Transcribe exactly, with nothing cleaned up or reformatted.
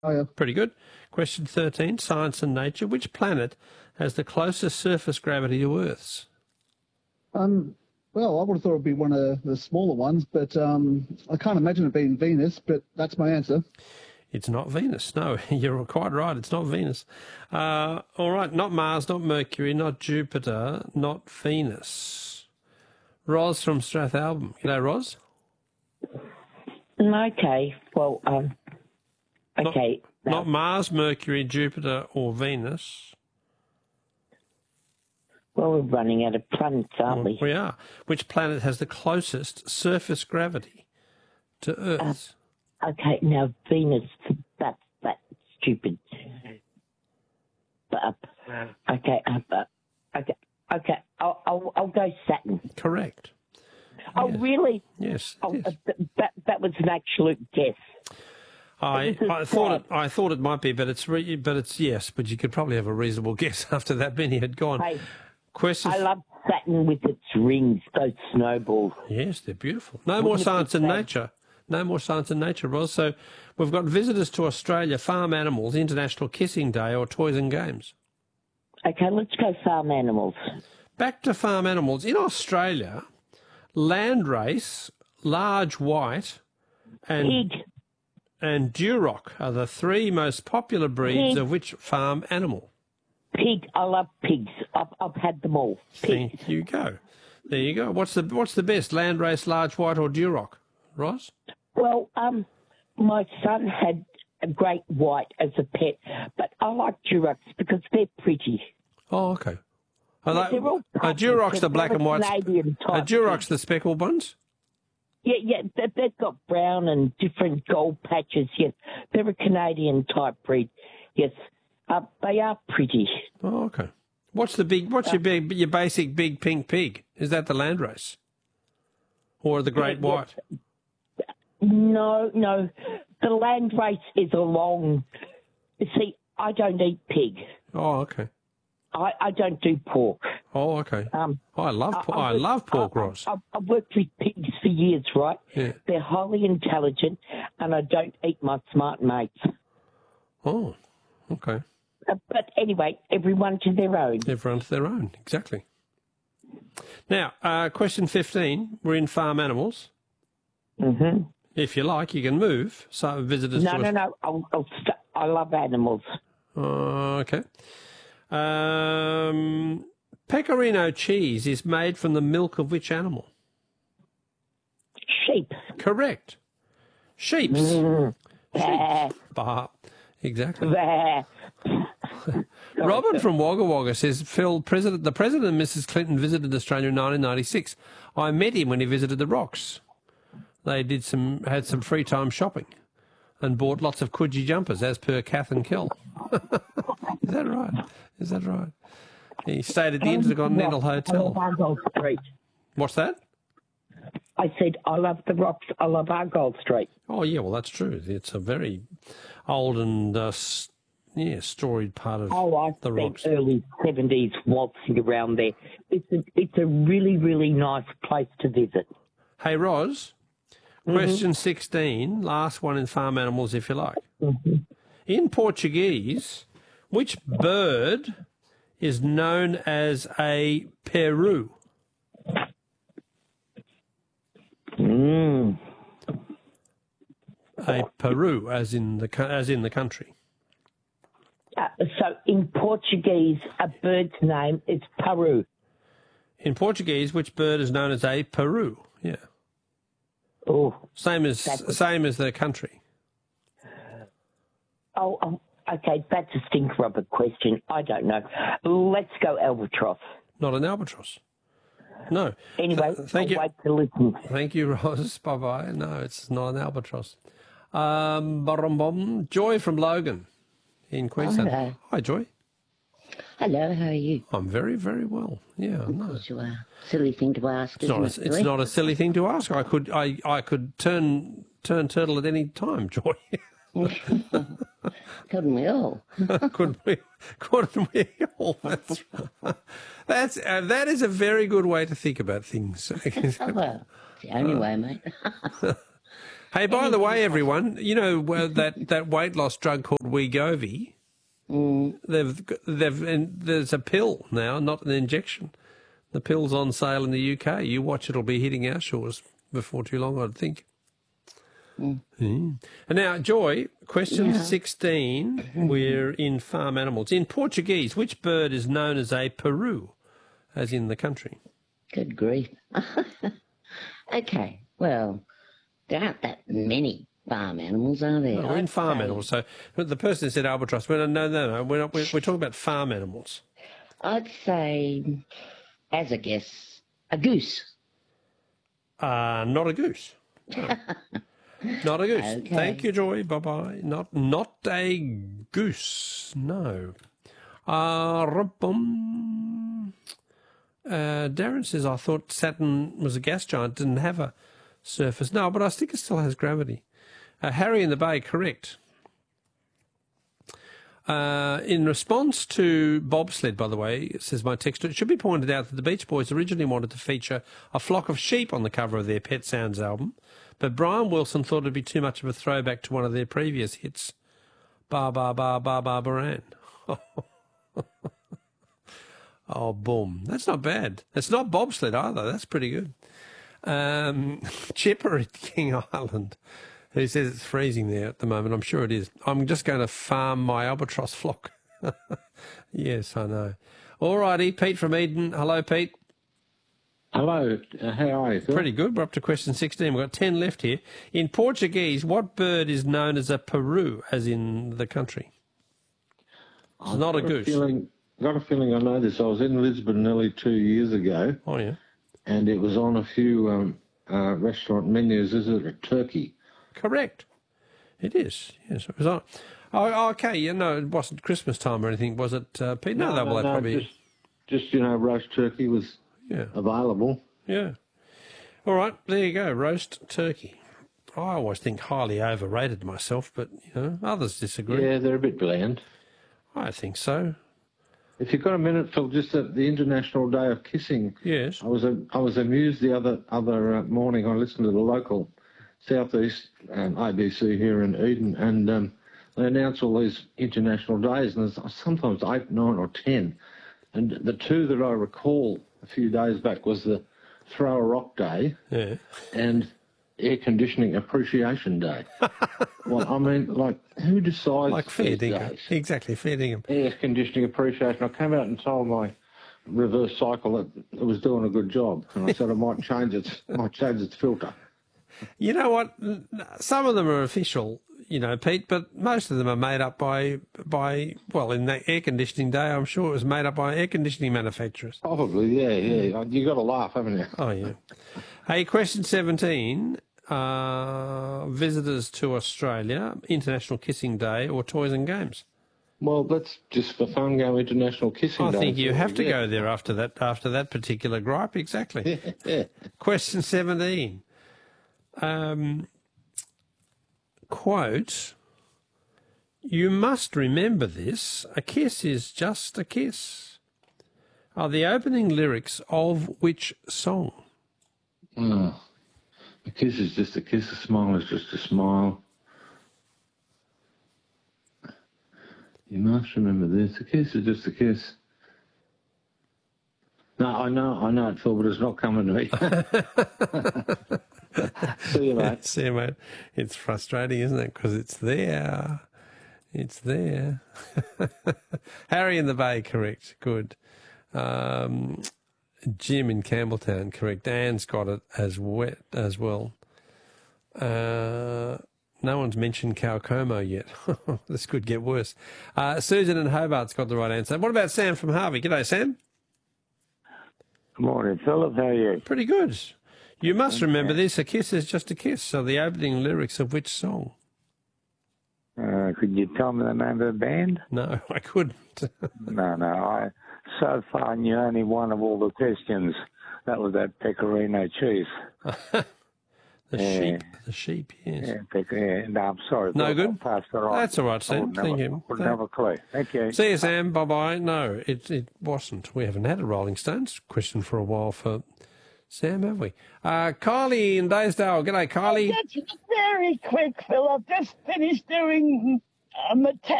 Oh, yeah. Pretty good. Question thirteen, science and nature. Which planet has the closest surface gravity to Earth's? Um, well, I would have thought it'd be one of the smaller ones, but um, I can't imagine it being Venus, but that's my answer. It's not Venus. No, you're quite right. It's not Venus. Uh, all right, not Mars, not Mercury, not Jupiter, not Venus. Ros from Strathalbyn. G'day, Ros. Okay. Well, um, okay. Not, not Mars, Mercury, Jupiter, or Venus. Well, we're running out of planets, aren't we? We are. Which planet has the closest surface gravity to Earth? Uh, okay, now Venus, that's, that's stupid. But, uh, okay, uh, okay, okay, I'll, I'll, I'll go Saturn. Correct. Oh, yes. really? Yes. Oh, yes. uh, that, that was an absolute guess. I, I thought it, I thought it might be, but it's re, but it's yes. But you could probably have a reasonable guess after that many had gone. Hey, Question. I love Saturn with its rings, those snowballs. Yes, they're beautiful. No more science and nature. No more science and nature, Ros. So we've got visitors to Australia, farm animals, International Kissing Day, or toys and games. Okay, let's go farm animals. Back to farm animals. In Australia, Landrace, Large White, and Pig. and Duroc are the three most popular breeds Pig. of which farm animal? Pig. I love pigs. I've, I've had them all. Pigs. There you go. There you go. What's the what's the best, Landrace, Large White, or Duroc, Ross? Well, um, my son had a great white as a pet, but I like Durocs because they're pretty. Oh, okay. Are Yeah, they, they're all are Durocs the black and white? Canadian type. Are Durocs the speckled ones? Yeah, yeah, they, they've got brown and different gold patches. Yes, they're a Canadian type breed. Yes, uh, they are pretty. Oh, okay. What's the big? What's Uh, your big? Your basic big pink pig? Is that the Landrace, or the Great Yeah, yeah. White? No, no, the land race is a long. You see, I don't eat pig. Oh, okay. I, I don't do pork. Oh, okay. Um, I love pork. I, I, work- love pork, I, Ross. I, I've worked with pigs for years, right? Yeah. They're highly intelligent, and I don't eat my smart mates. Oh, okay. Uh, but anyway, everyone to their own. Everyone to their own. Exactly. Now, uh, question fifteen. We're in farm animals. Mm-hmm. If you like, you can move. So visitors. No, to no, us- no. I'll, I'll st- I love animals. Uh, okay. Um, Pecorino cheese is made from the milk of which animal? Sheep. Correct. Sheep's. Mm. Sheep. Bah. Exactly. Bah. Robin from Wagga Wagga says, Phil, President, the President and Missus Clinton visited Australia in nineteen ninety-six. I met him when he visited the Rocks. They did some, had some free time shopping and bought lots of Coogee jumpers, as per Kath and Kel. Is that right? Is that right? He stayed at the Intercontinental Hotel. I love Argyle Street. What's that? I said, I love the Rocks. I love Argyle Street. Oh, yeah, well, that's true. It's a very old and, uh, s- yeah, storied part of Oh, I the spent Rocks. early seventies waltzing around there. It's a, it's a really, really nice place to visit. Hey, Ros, question sixteen, last one in farm animals, if you like. In Portuguese, which bird is known as a peru? Mm. A peru, as in the co- as in the country. Uh, so in Portuguese, a bird's name is Peru. In Portuguese, which bird is known as a peru? Yeah, Oh, same as That's- same as the country. oh, oh, okay, that's a stinker of a question. I don't know. Let's go albatross. Not an albatross. No. Anyway, Th- thank I'll you. wait to listen. Thank you, Ros. Bye bye. No, it's not an albatross. Um, bum, bum. Joy from Logan in Queensland. hello. Hi, Joy. Hello, how are you? I'm very, very well. Yeah, no. Of course you are. Silly thing to ask, It's isn't not, it? a, it's really? not a silly thing to ask. I could I, I could turn turn turtle at any time, Joy. Couldn't we all? couldn't we? Couldn't we all? That's that's uh, that is a very good way to think about things. Oh, well, it's the only way, mate. Hey, by the Anything way, else? everyone, you know uh, that, that weight loss drug called Wegovy? Mm, They've they've and there's a pill now, not an injection. The pill's on sale in the U K. You watch, it'll be hitting our shores before too long, I'd think. mm. Mm. And now, Joy, question Yeah. sixteen. We're in farm animals. In Portuguese, which bird is known as a peru, as in the country? Good grief. Okay, well, there aren't that many farm animals, are there? No, we're in I'd farm say- animals. So the person who said albatross, well, no, no, no, we're, not, we're, we're talking about farm animals. I'd say, as a guess, a goose. Uh, not a goose. No. Not a goose. Okay. Thank you, Joy. Bye-bye. Not not a goose. No. Uh, rum-bum. uh, Darren says, I thought Saturn was a gas giant, didn't have a surface. No, but I think it still has gravity. Uh, Harry in the Bay, correct. Uh, in response to bobsled, by the way, says my texter, it should be pointed out that the Beach Boys originally wanted to feature a flock of sheep on the cover of their Pet Sounds album, but Brian Wilson thought it'd be too much of a throwback to one of their previous hits, Ba Ba Ba Ba Ba Baran. Oh, boom. That's not bad. It's not bobsled either. That's pretty good. Um, Chipper in King Island, who says it's freezing there at the moment. I'm sure it is. I'm just going to farm my albatross flock. Yes, I know. All righty, Pete from Eden. Hello, Pete. Hello, uh, how are you, Phil? Pretty good. We're up to question sixteen. We've got ten left here. In Portuguese, what bird is known as a peru, as in the country? It's not a Got goose. Feeling, got a feeling I know this. I was in Lisbon nearly two years ago, Oh, yeah. and it was on a few um, uh, restaurant menus. Is it a turkey? Correct. It is. Yes, it was on. Oh, okay. You know, it wasn't Christmas time or anything, was it, uh, Pete? No, no, well, they probably... just, just, you know, roast turkey was Yeah. available. Yeah. All right, there you go, roast turkey. I always think highly overrated myself, but, you know, others disagree. Yeah, they're a bit bland. I think so. If you've got a minute, Phil, just at the International Day of Kissing, Yes. I was uh, I was amused the other other uh, morning. I listened to the local Southeast um, A B C here in Eden, and um, they announce all these international days, and there's sometimes eight, nine, or ten. And the two that I recall a few days back was the Throw a Rock Day Yeah. and Air Conditioning Appreciation Day. Well, I mean, like, who decides Like fair these dinkum. days? Exactly, fair dinkum. Air Conditioning Appreciation. I came out and told my reverse cycle that it was doing a good job, and I said I might change its might change its filter. You know what? Some of them are official, you know, Pete, but most of them are made up by, by well, in the air conditioning day, I'm sure it was made up by air conditioning manufacturers. Probably, yeah, yeah. You got to laugh, haven't you? Oh, yeah. Hey, question seventeen. Uh, visitors to Australia, International Kissing Day or Toys and Games? Well, let's just for fun go International Kissing I Day. think you have to Yeah. go there after that after that particular gripe. Exactly. Yeah. Question seventeen. Um, quote, you must remember this, a kiss is just a kiss, are the opening lyrics of which song? Oh, a kiss is just a kiss. A smile is just a smile. You must remember this. A kiss is just a kiss. No, I know, I know it, Phil, but it's not coming to me. See you, mate. See you, mate. It's frustrating, isn't it? Because it's there. It's there. Harry in the Bay, correct. Good. Um, Jim in Campbelltown, correct. Anne's got it as wet as well. Uh, no one's mentioned Kaukomo yet. This could get worse. Uh, Susan in Hobart's got the right answer. What about Sam from Harvey? G'day, Sam. Good morning, Philip. How are you? Pretty good. You must remember this. A kiss is just a kiss. So the opening lyrics of which song? Uh, could you tell me the name of the band? No, I couldn't. No, no. I so far knew only one of all the questions. That was that pecorino cheese. The Yeah. sheep. The sheep, yes. Yeah, pec- yeah. No, I'm sorry. No Phil, good? I'll pass it on. That's all right, I Sam. wouldn't have Thank a- you. Wouldn't have a clue. Thank you. See you, Sam. Bye-bye. No, it it wasn't. We haven't had a Rolling Stones question for a while for Sam, have we? Uh, Kylie in Daysdale. G'day, Kylie. That's very really quick, Phil. I've just finished doing a meta-